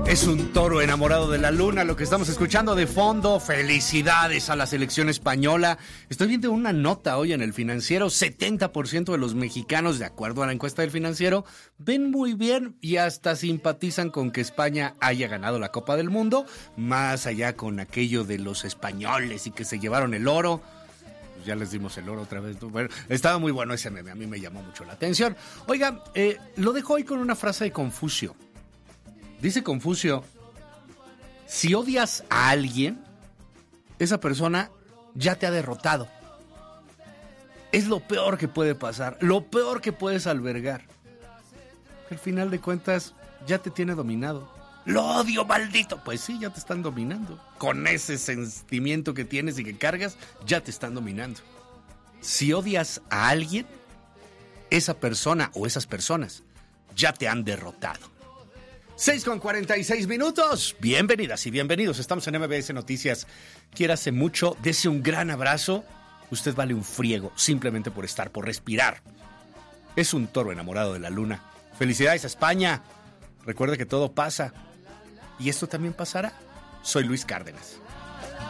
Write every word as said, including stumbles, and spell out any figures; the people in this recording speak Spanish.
Es un toro enamorado de la luna, lo que estamos escuchando de fondo. Felicidades a la selección española. Estoy viendo una nota hoy en El Financiero. setenta por ciento de los mexicanos, de acuerdo a la encuesta del Financiero, ven muy bien y hasta simpatizan con que España haya ganado la Copa del Mundo. Más allá con aquello de los españoles y que se llevaron el oro. Pues ya les dimos el oro otra vez. Bueno, estaba muy bueno ese meme, a mí me llamó mucho la atención. Oiga, eh, lo dejo hoy con una frase de Confucio. Dice Confucio, si odias a alguien, esa persona ya te ha derrotado. Es lo peor que puede pasar, lo peor que puedes albergar. Al final de cuentas, ya te tiene dominado. ¡Lo odio, maldito! Pues sí, ya te están dominando. Con ese sentimiento que tienes y que cargas, ya te están dominando. Si odias a alguien, esa persona o esas personas ya te han derrotado. seis con cuarenta y seis minutos. Bienvenidas y bienvenidos. Estamos en M B S Noticias. Quiérase mucho, dese un gran abrazo. Usted vale un friego simplemente por estar, por respirar. Es un toro enamorado de la luna. Felicidades a España. Recuerde que todo pasa. Y esto también pasará. Soy Luis Cárdenas.